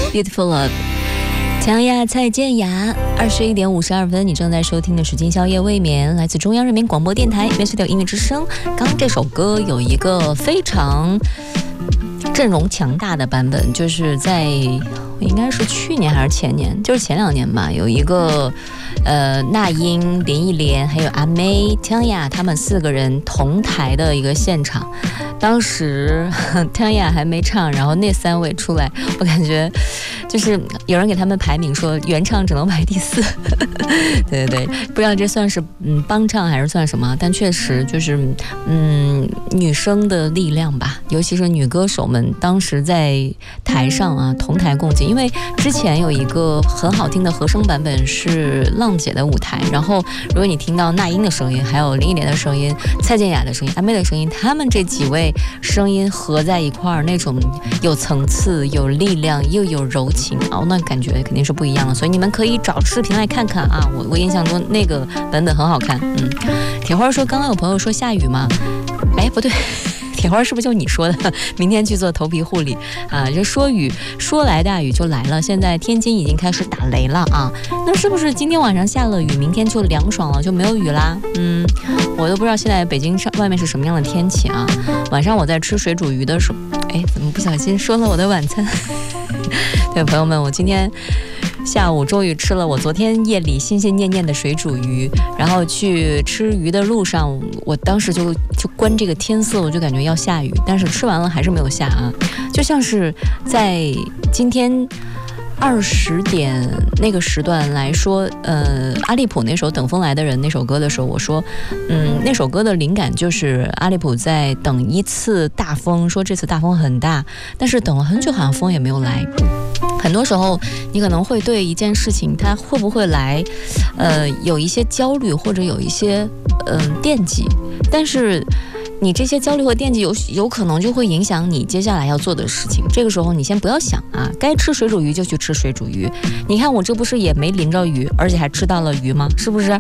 Beautiful Love， 强亚蔡健雅。21点52分，你正在收听的是今宵夜未眠，来自中央人民广播电台原水音乐之声。刚这首歌有一个非常阵容强大的版本，就是在应该是去年还是前年，就是前2年吧，有一个那英、林忆莲还有阿妹、江亚他们4个人同台的一个现场。当时江亚还没唱，然后那3位出来，我感觉就是有人给他们排名说原唱只能排第4。对对对，不知道这算是帮唱还是算什么，但确实就是女生的力量吧，尤其是女歌手们当时在台上啊同台共进。因为之前有一个很好听的和声版本是浪姐的舞台，然后如果你听到那英的声音，还有林忆莲的声音、蔡健雅的声音、阿妹的声音，他们这几位声音合在一块儿，那种有层次、有力量又有柔情啊，那感觉肯定是不一样的。所以你们可以找视频来看看啊，我印象中那个版本很好看。铁花说刚刚有朋友说下雨吗？哎，不对。铁花是不是就你说的明天去做头皮护理啊？这说雨说来大雨就来了，现在天津已经开始打雷了啊！那是不是今天晚上下了雨，明天就凉爽了，就没有雨啦？我都不知道现在北京外面是什么样的天气啊！晚上我在吃水煮鱼的时候，哎，怎么不小心说了我的晚餐？对，朋友们，我今天下午终于吃了我昨天夜里心心念念的水煮鱼，然后去吃鱼的路上，我当时就观这个天色，我就感觉要下雨，但是吃完了还是没有下啊，就像是在今天20点那个时段来说，阿利普那首《等风来的人》那首歌的时候，我说，那首歌的灵感就是阿利普在等一次大风，说这次大风很大，但是等了很久，好像风也没有来。很多时候你可能会对一件事情它会不会来有一些焦虑，或者有一些惦记，但是你这些焦虑和惦记有可能就会影响你接下来要做的事情。这个时候你先不要想啊，该吃水煮鱼就去吃水煮鱼。你看我这不是也没淋着鱼，而且还吃到了鱼吗？是不是？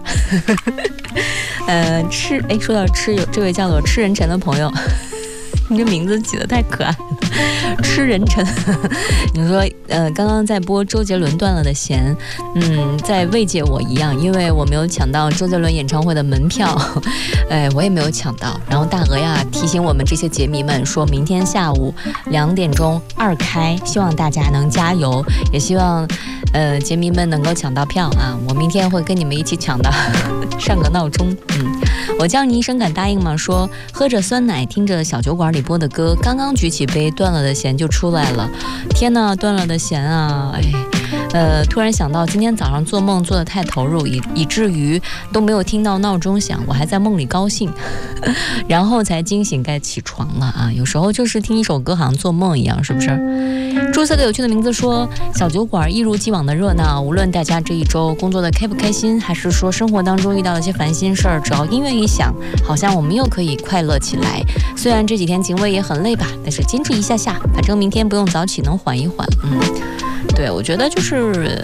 说到吃，有这位叫做吃人辰的朋友，你这名字起得太可爱了，吃人辰。你说刚刚在播周杰伦断了的弦，在慰藉我一样，因为我没有抢到周杰伦演唱会的门票，我也没有抢到。然后大鹅呀提醒我们这些杰迷们说，明天下午2点钟2开，希望大家能加油，也希望杰迷们能够抢到票啊！我明天会跟你们一起抢的，上个闹钟。我叫你一声敢答应吗？说喝着酸奶，听着小酒馆里播的歌，刚刚举起杯，断了的弦就出来了。天哪，断了的弦啊！突然想到今天早上做梦做得太投入，以至于都没有听到闹钟响，我还在梦里高兴，然后才惊醒该起床了啊！有时候就是听一首歌好像做梦一样，是不是？注册个有趣的名字说，小酒馆一如既往的热闹，无论大家这一周工作的开不开心，还是说生活当中遇到了一些烦心事儿，只要音乐一响，好像我们又可以快乐起来。虽然这几天警卫也很累吧，但是坚持一下下，反正明天不用早起，能缓一缓。对，我觉得就是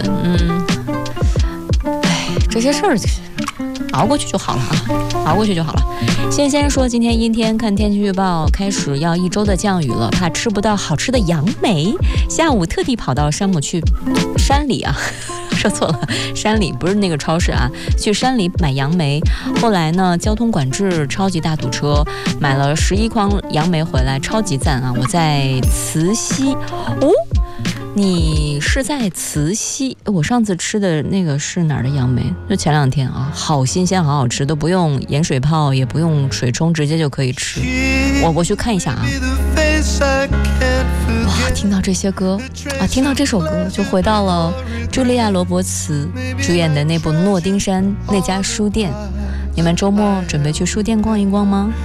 这些事儿熬过去就好了啊，熬过去就好了。先说今天阴天，看天气预报开始要1周的降雨了，怕吃不到好吃的杨梅，下午特地跑到山里啊，说错了，山里不是那个超市啊，去山里买杨梅。后来呢，交通管制，超级大堵车，买了11筐杨梅回来，超级赞啊！我在慈溪哦。你是在慈溪？我上次吃的那个是哪儿的杨梅？就前2天啊，好新鲜，好好吃，都不用盐水泡，也不用水冲，直接就可以吃。我去看一下啊。哇，听到这些歌啊，听到这首歌，就回到了茱莉亚·罗伯茨主演的那部《诺丁山那家书店》。你们周末准备去书店逛一逛吗？